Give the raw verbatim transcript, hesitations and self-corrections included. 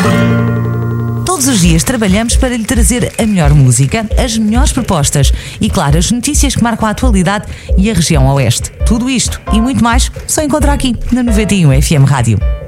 Todos os dias trabalhamos para lhe trazer a melhor música, as melhores propostas e, claro, as notícias que marcam a atualidade e a região oeste. Tudo isto e muito mais só encontra aqui na noventa e um F M Rádio.